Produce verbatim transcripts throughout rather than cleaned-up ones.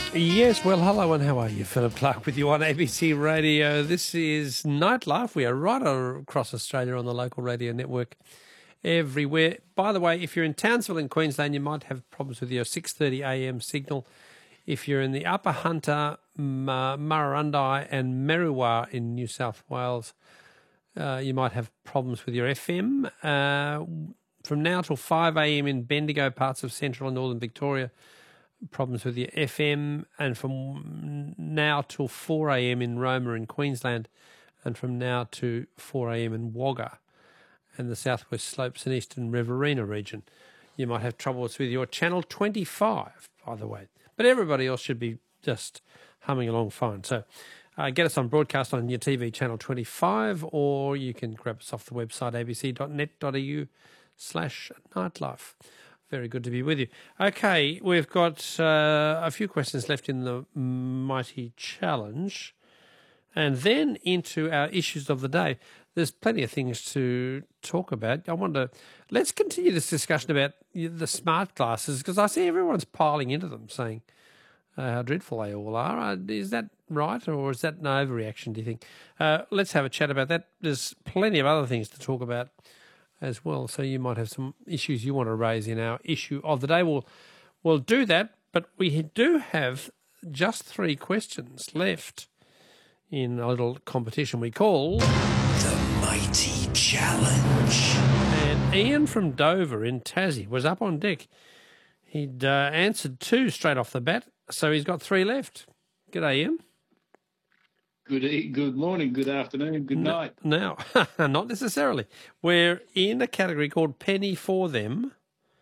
Yes, well, hello and how are you? Philip Clark with you on A B C Radio. This is Nightlife. We are right across Australia on the local radio network everywhere. By the way, if you're in Townsville in Queensland, you might have problems with your six thirty a m signal. If you're in the Upper Hunter, Murrurundi and Merriwa in New South Wales, uh, you might have problems with your F M. Uh, from now till five a m in Bendigo, parts of central and northern Victoria, problems with your F M, and from now till four a m in Roma in Queensland, and from now to four a m in Wagga and the southwest slopes and eastern Riverina region. You might have troubles with your channel twenty-five, by the way. But everybody else should be just humming along fine. So uh, get us on broadcast on your T V channel twenty-five, or you can grab us off the website a b c dot net dot a u slash nightlife. Very good to be with you. Okay, we've got uh, a few questions left in the mighty challenge, and then into our issues of the day. There's plenty of things to talk about. I want to let's continue this discussion about the smart glasses, because I see everyone's piling into them, saying uh, how dreadful they all are. Uh, is that right, or is that an overreaction, do you think? Uh, let's have a chat about that. There's plenty of other things to talk about as well, so you might have some issues you want to raise in our issue of the day. We'll, we'll do that, but we do have just three questions left in a little competition we call The Mighty Challenge. And Ian from Dover in Tassie was up on deck. He'd uh, answered two straight off the bat, so he's got three left. G'day, Ian. Good e- good morning, good afternoon, good night. Now, not necessarily. We're in a category called Penny for Them,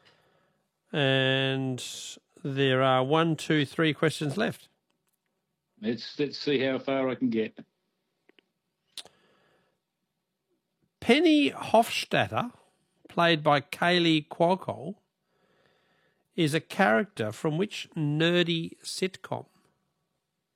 and there are one, two, three questions left. Let's let's see how far I can get. Penny Hofstadter, played by Kaylee Cuoco, is a character from which nerdy sitcom?